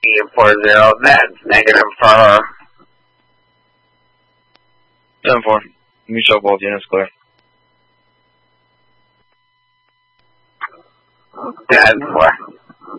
40, that's negative for her. 10-4. You show both units clear. 10-4.